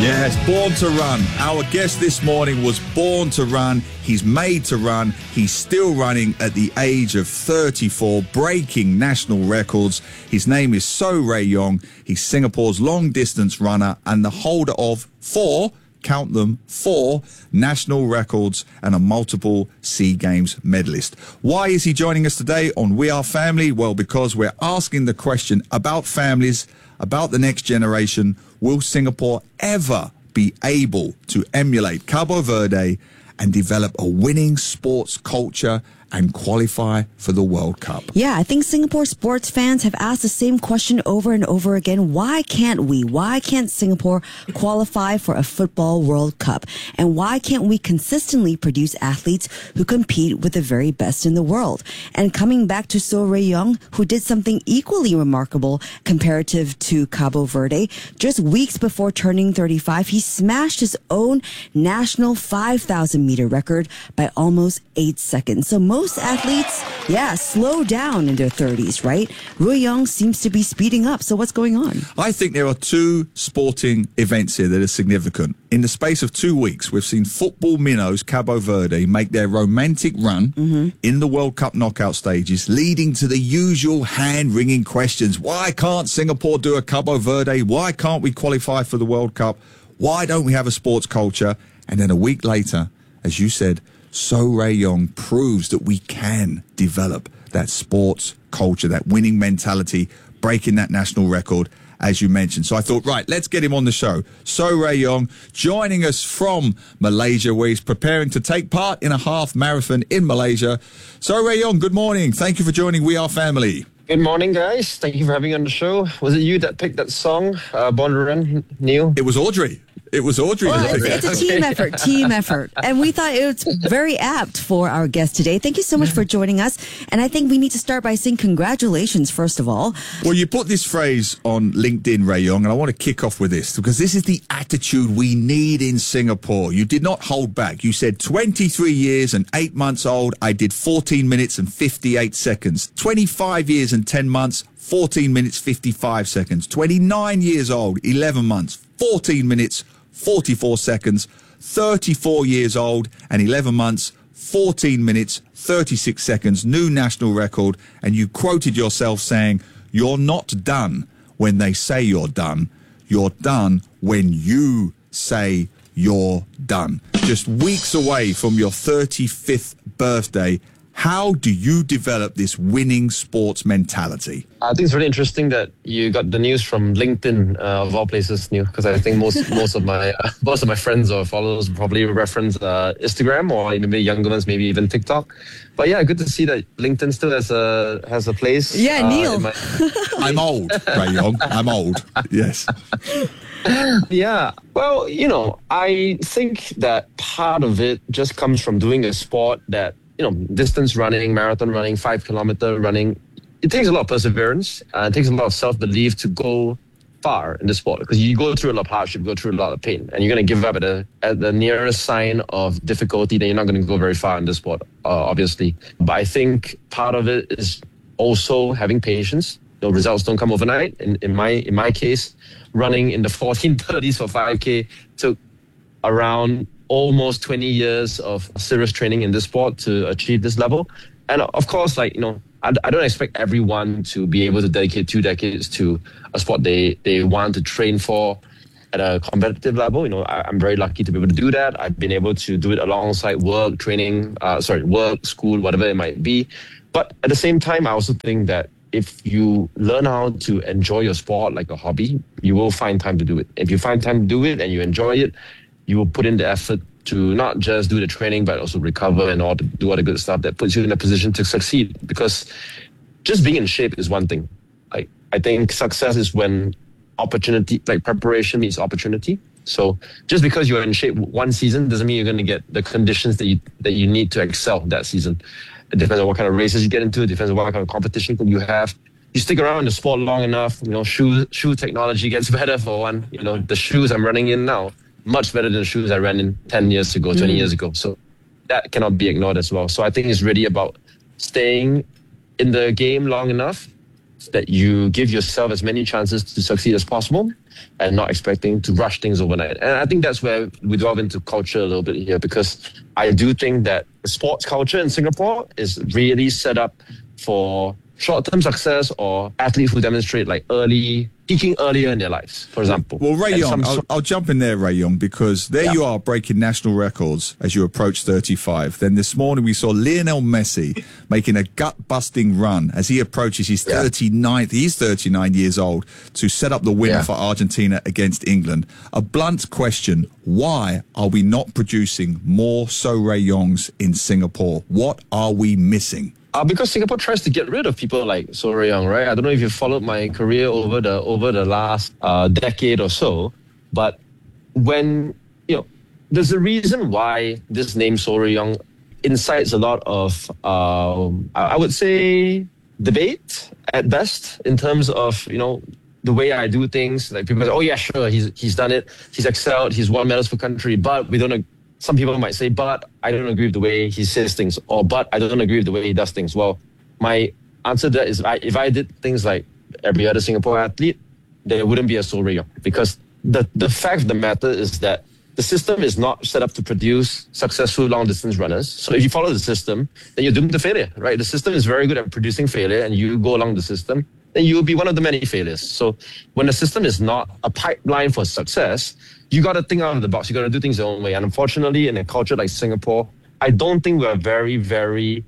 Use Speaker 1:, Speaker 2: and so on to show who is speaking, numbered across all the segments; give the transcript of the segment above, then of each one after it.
Speaker 1: Yes, born to run. Our guest this morning was born to run. He's made to run. He's still running at the age of 34, breaking national records. His name is So Ray Yong. He's Singapore's long-distance runner and the holder of four national records and a multiple SEA Games medalist. Why is he joining us today on We Are Family? Well, because we're asking the question about families, about the next generation. Will Singapore ever be able to emulate Cabo Verde and develop a winning sports culture and qualify for the World Cup?
Speaker 2: Yeah, I think Singapore sports fans have asked the same question over and over again. Why can't we? Why can't Singapore qualify for a football World Cup? And why can't we consistently produce athletes who compete with the very best in the world? And coming back to So Ray Yong, who did something equally remarkable comparative to Cabo Verde, just weeks before turning 35, he smashed his own national 5,000 meter record by almost 8 seconds. So most athletes, slow down in their 30s, right? Ray Yong seems to be speeding up. So what's going on?
Speaker 1: I think there are two sporting events here that are significant. In the space of 2 weeks, we've seen football minnows Cabo Verde make their romantic run in the World Cup knockout stages, leading to the usual hand-wringing questions. Why can't Singapore do a Cabo Verde? Why can't we qualify for the World Cup? Why don't we have a sports culture? And then a week later, as you said, So Ray Yong proves that we can develop that sports culture, that winning mentality, breaking that national record, as you mentioned. So I thought, right, let's get him on the show. So Ray Yong joining us from Malaysia, where he's preparing to take part in a half marathon in Malaysia. So Ray Yong, good morning. Thank you for joining We Are Family.
Speaker 3: Good morning, guys. Thank you for having me on the show. Was it you that picked that song, Born to Run, Neil?
Speaker 1: It was Audrey. It was Audrey.
Speaker 2: Well, it's a team effort. And we thought it was very apt for our guest today. Thank you so much for joining us. And I think we need to start by saying congratulations, first of all.
Speaker 1: Well, you put this phrase on LinkedIn, Ray Yong, and I want to kick off with this because this is the attitude we need in Singapore. You did not hold back. You said 23 years and 8 months old, I did 14 minutes and 58 seconds. 25 years and 10 months, 14 minutes, 55 seconds. 29 years old, 11 months, 14 minutes, 44 seconds, 34 years old and 11 months, 14 minutes, 36 seconds, new national record. And you quoted yourself saying, you're not done when they say you're done. You're done when you say you're done. Just weeks away from your 35th birthday, how do you develop this winning sports mentality?
Speaker 3: I think it's really interesting that you got the news from LinkedIn of all places, Neil, because I think most of my friends or followers probably reference Instagram or maybe younger ones, maybe even TikTok. But yeah, good to see that LinkedIn still has a place.
Speaker 2: Yeah, Neil.
Speaker 1: I'm old, Ray Yong. I'm old. Yes.
Speaker 3: Yeah. Well, I think that part of it just comes from doing a sport that, distance running, marathon running, 5 kilometer running. It takes a lot of perseverance. It takes a lot of self-belief to go far in the sport because you go through a lot of hardship, go through a lot of pain, and you're going to give up at the nearest sign of difficulty. Then you're not going to go very far in the sport, obviously. But I think part of it is also having patience. Results don't come overnight. In my case, running in the 1430s for 5K took around almost 20 years of serious training in this sport to achieve this level. And of course, I don't expect everyone to be able to dedicate 2 decades to a sport they want to train for at a competitive level. I'm very lucky to be able to do that. I've been able to do it alongside work, work, school, whatever it might be. But at the same time, I also think that if you learn how to enjoy your sport like a hobby, you will find time to do it. If you find time to do it and you enjoy it, you will put in the effort to not just do the training, but also recover and do all the good stuff that puts you in a position to succeed. Because just being in shape is one thing. I think success is when preparation meets opportunity. So just because you're in shape one season doesn't mean you're going to get the conditions that you need to excel that season. It depends on what kind of races you get into. It depends on what kind of competition that you have. You stick around in the sport long enough, shoe technology gets better for one. The shoes I'm running in now, much better than the shoes I ran in 10 years ago, 20 years ago. So that cannot be ignored as well. So I think it's really about staying in the game long enough that you give yourself as many chances to succeed as possible and not expecting to rush things overnight. And I think that's where we delve into culture a little bit here, because I do think that the sports culture in Singapore is really set up for short-term success or athletes who demonstrate like peaking earlier in their lives, for example.
Speaker 1: Well, Ray Yong, I'll jump in there, Ray Yong, because there you are breaking national records as you approach 35. Then this morning we saw Lionel Messi making a gut-busting run as he approaches his 39th, he's 39 years old, to set up the winner for Argentina against England. A blunt question, why are we not producing more So Ray Yongs in Singapore? What are we missing?
Speaker 3: Because Singapore tries to get rid of people like So Ray Yong, right? I don't know if you've followed my career over the last decade or so, but when, there's a reason why this name So Ray Yong incites a lot of, I would say, debate at best in terms of, the way I do things. Like people say, oh yeah, sure, he's done it, he's excelled, he's won medals for country, but we don't. Some people might say, but I don't agree with the way he says things, or but I don't agree with the way he does things. Well, my answer to that is if I did things like every other Singapore athlete, there wouldn't be a So Ray Yong, because the fact of the matter is that the system is not set up to produce successful long-distance runners. So if you follow the system, then you're doomed to failure, right? The system is very good at producing failure, and you go along the system, then you will be one of the many failures. So when the system is not a pipeline for success, you got to think out of the box. You got to do things your own way. And unfortunately, in a culture like Singapore, I don't think we're very, very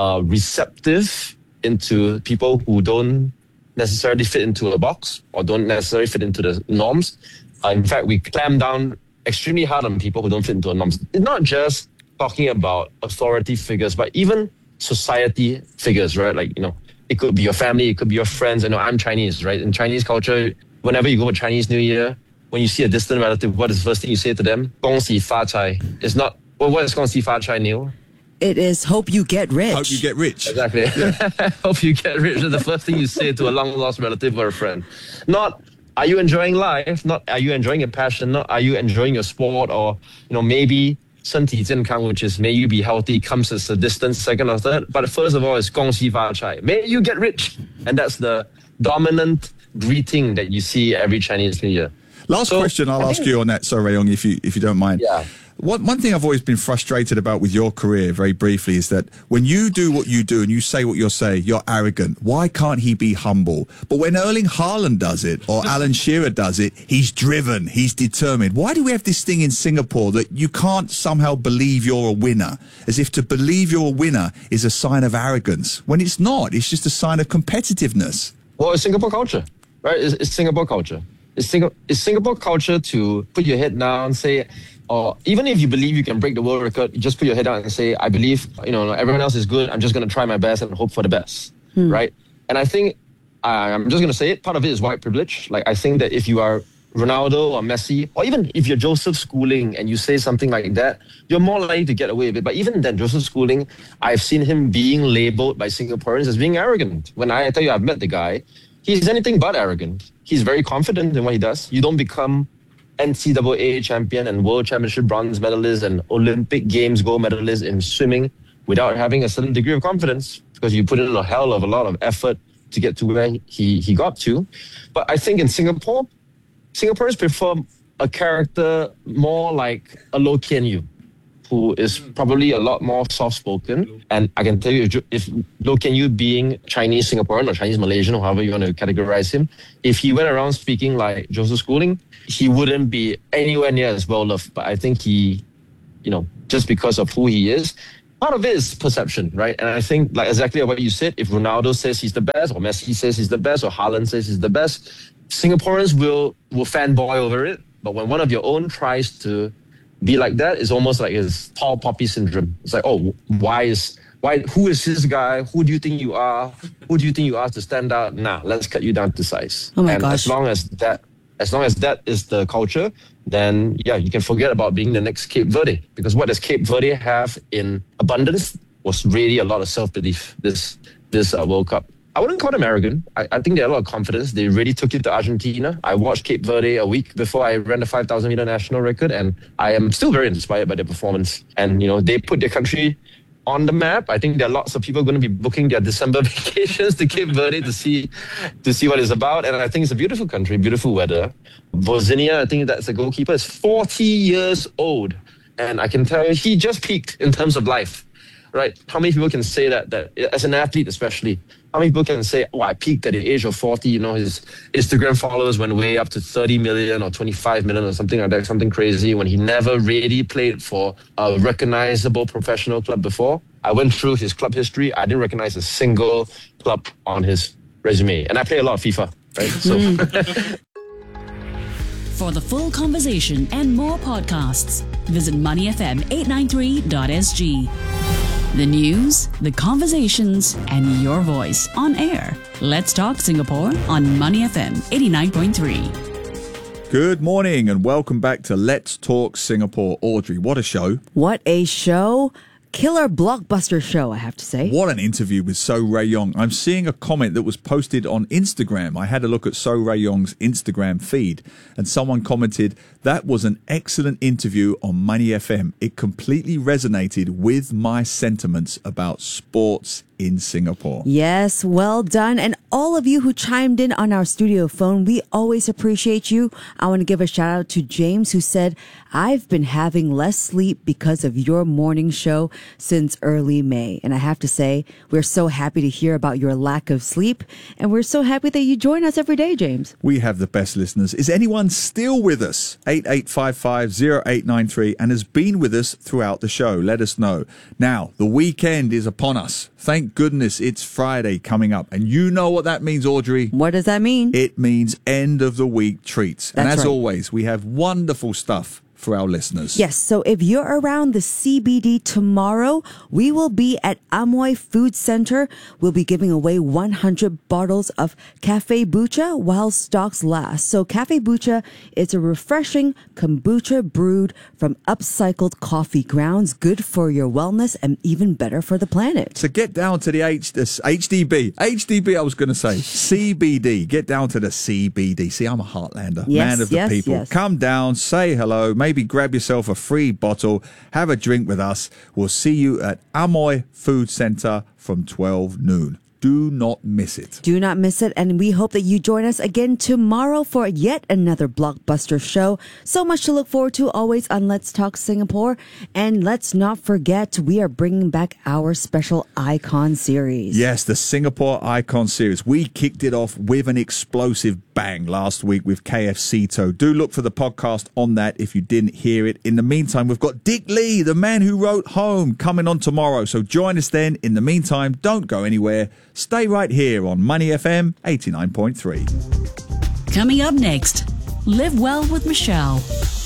Speaker 3: receptive into people who don't necessarily fit into a box or don't necessarily fit into the norms. In fact, we clamp down extremely hard on people who don't fit into the norms. It's not just talking about authority figures, but even society figures, right? Like, it could be your family, it could be your friends. I know I'm Chinese, right? In Chinese culture, whenever you go for Chinese New Year, when you see a distant relative, what is the first thing you say to them? 恭喜发财. It's not, what is 恭喜发财, Neil?
Speaker 2: It is hope you get rich.
Speaker 1: Hope you get rich.
Speaker 3: Exactly. Hope you get rich is the first thing you say to a long-lost relative or a friend. Not, are you enjoying life? Not, are you enjoying your passion? Not, are you enjoying your sport? Or, maybe 身体健康, which is may you be healthy, comes as a distant second or third. But first of all, it's 恭喜发财. May you get rich. And that's the dominant greeting that you see every Chinese New Year.
Speaker 1: Last question I'll ask you on that, So Ray Yong, if you don't mind.
Speaker 3: Yeah.
Speaker 1: One thing I've always been frustrated about with your career, very briefly, is that when you do what you do and you say what you're saying, you're arrogant. Why can't he be humble? But when Erling Haaland does it or Alan Shearer does it, he's driven, he's determined. Why do we have this thing in Singapore that you can't somehow believe you're a winner, as if to believe you're a winner is a sign of arrogance, when it's not? It's just a sign of competitiveness.
Speaker 3: Well, it's Singapore culture, right? It's Singapore culture. It's Singapore culture to put your head down and say, or even if you believe you can break the world record, you just put your head down and say, I believe, everyone else is good. I'm just going to try my best and hope for the best, right? And I think, I'm just going to say it, part of it is white privilege. Like, I think that if you are Ronaldo or Messi, or even if you're Joseph Schooling and you say something like that, you're more likely to get away with it. But even then, Joseph Schooling, I've seen him being labeled by Singaporeans as being arrogant. When I tell you I've met the guy, he's anything but arrogant. He's very confident in what he does. You don't become NCAA champion and World Championship bronze medalist and Olympic Games gold medalist in swimming without having a certain degree of confidence, because you put in a hell of a lot of effort to get to where he got to. But I think in Singapore, Singaporeans prefer a character more like a Loh Kian Yew, who is probably a lot more soft-spoken. And I can tell you, if Loh Kian Yew being Chinese Singaporean or Chinese Malaysian, or however you want to categorize him, if he went around speaking like Joseph Schooling, he wouldn't be anywhere near as well-loved. But I think he, just because of who he is, part of it is perception, right? And I think, like exactly what you said, if Ronaldo says he's the best, or Messi says he's the best, or Haaland says he's the best, Singaporeans will fanboy over it. But when one of your own tries to be like that, it's almost like his tall poppy syndrome. It's like, oh, who is this guy? Who do you think you are? Who do you think you are to stand out? Nah, let's cut you down to size.
Speaker 2: Oh my
Speaker 3: and
Speaker 2: gosh.
Speaker 3: as long as that is the culture, then yeah, you can forget about being the next Cape Verde. Because what does Cape Verde have in abundance was really a lot of self-belief this World Cup. I wouldn't call them arrogant. I think they had a lot of confidence. They really took it to Argentina. I watched Cape Verde a week before I ran the 5,000 meter national record, and I am still very inspired by their performance. And, they put their country on the map. I think there are lots of people going to be booking their December vacations to Cape Verde to see what it's about. And I think it's a beautiful country, beautiful weather. Vozinha, I think that's the goalkeeper, is 40 years old. And I can tell you, he just peaked in terms of life, right? How many people can say that as an athlete especially, how many people can say, I peaked at the age of 40, his Instagram followers went way up to 30 million or 25 million or something like that, something crazy, when he never really played for a recognizable professional club before. I went through his club history. I didn't recognize a single club on his resume. And I play a lot of FIFA, right? So.
Speaker 4: For the full conversation and more podcasts, visit moneyfm893.sg. The news, the conversations, and your voice on air. Let's talk Singapore on Money FM 89.3.
Speaker 1: Good morning and welcome back to Let's Talk Singapore. Audrey, what a show.
Speaker 2: What a show. Killer blockbuster show, I have to say.
Speaker 1: What an interview with So Ray Yong. I'm seeing a comment that was posted on Instagram. I had a look at So Ray Yong's Instagram feed and someone commented, that was an excellent interview on Money FM. It completely resonated with my sentiments about sports in Singapore.
Speaker 2: Yes, well done. And all of you who chimed in on our studio phone, we always appreciate you. I want to give a shout out to James, who said, I've been having less sleep because of your morning show since early May. And I have to say, we're so happy to hear about your lack of sleep. And we're so happy that you join us every day, James.
Speaker 1: We have the best listeners. Is anyone still with us? 8855-0893 and has been with us throughout the show. Let us know. Now, the weekend is upon us. Thank goodness it's Friday coming up. And you know what that means, Audrey.
Speaker 2: What does that mean?
Speaker 1: It means end of the week treats. And as
Speaker 2: right.
Speaker 1: always, we have wonderful stuff for our listeners.
Speaker 2: Yes, so if you're around the CBD tomorrow, we will be at Amoy Food Center. We'll be giving away 100 bottles of Cafe Bucha while stocks last. So Cafe Bucha is a refreshing kombucha brewed from upcycled coffee grounds, good for your wellness and even better for the planet.
Speaker 1: So get down to the HDB, I was going to say, CBD. Get down to the CBD. See, I'm a Heartlander, man of the people. Yes. Come down, say hello, maybe grab yourself a free bottle, have a drink with us. We'll see you at Amoy Food Center from 12 noon. Do not miss it.
Speaker 2: Do not miss it. And we hope that you join us again tomorrow for yet another blockbuster show. So much to look forward to always on Let's Talk Singapore. And let's not forget, we are bringing back our special Icon series.
Speaker 1: Yes, the Singapore Icon series. We kicked it off with an explosive bang last week with KFC. Do look for the podcast on that if you didn't hear it. In the meantime, we've got Dick Lee, the man who wrote Home, coming on tomorrow. So join us then. In the meantime, don't go anywhere. Stay right here on Money FM 89.3.
Speaker 4: Coming up next, Live Well with Michelle.